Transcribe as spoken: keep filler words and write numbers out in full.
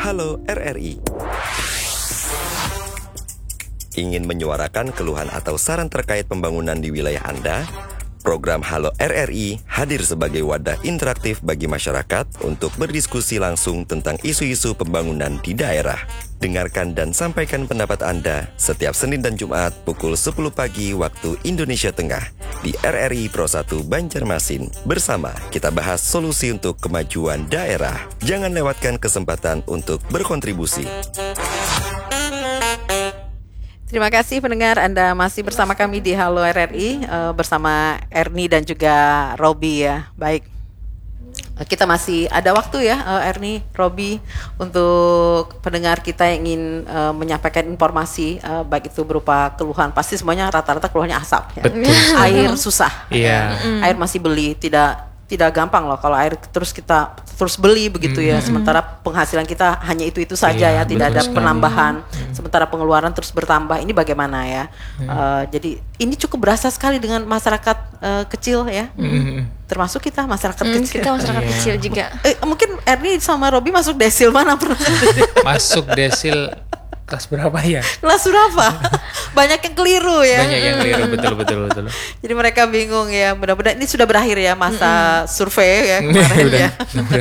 Halo R R I. Ingin menyuarakan keluhan atau saran terkait pembangunan di wilayah Anda? Program Halo R R I hadir sebagai wadah interaktif bagi masyarakat untuk berdiskusi langsung tentang isu-isu pembangunan di daerah. Dengarkan dan sampaikan pendapat Anda setiap Senin dan Jumat pukul sepuluh pagi waktu Indonesia Tengah di R R I Pro satu Banjarmasin. Bersama kita bahas solusi untuk kemajuan daerah. Jangan lewatkan kesempatan untuk berkontribusi. Terima kasih pendengar, Anda masih bersama kami di Halo R R I uh, bersama Erni dan juga Robi ya. Baik, uh, kita masih ada waktu ya uh, Erni, Robi, untuk pendengar kita yang ingin uh, menyampaikan informasi uh, baik itu berupa keluhan. Pasti semuanya rata-rata keluhannya asap ya. Betul. Air susah, Iya. ya. Air masih beli, tidak tidak gampang loh kalau air terus kita terus beli begitu ya. Mm-hmm. Sementara penghasilan kita hanya itu-itu saja Iya, ya, tidak betul ada sekali. penambahan. Mm-hmm. Sementara pengeluaran terus bertambah. Ini bagaimana ya? Mm-hmm. Uh, jadi ini cukup berasa sekali dengan masyarakat uh, kecil ya. Mm-hmm. Termasuk kita masyarakat Hmm, kecil. kita masyarakat Iya. kecil juga. Eh, mungkin Erni sama Robi masuk desil mana pernah? Masuk desil kelas berapa ya? Kelas berapa? Banyak yang keliru ya. Banyak yang keliru, betul betul betul. Jadi mereka bingung ya. Mudah-mudahan ini sudah berakhir ya masa survei ya kemarin Udah, ya. udah